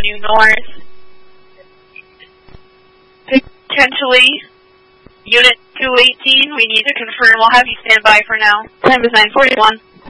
Avenue North. Potentially Unit 218. We need to confirm. We'll have you stand by for now. Time is 9:41.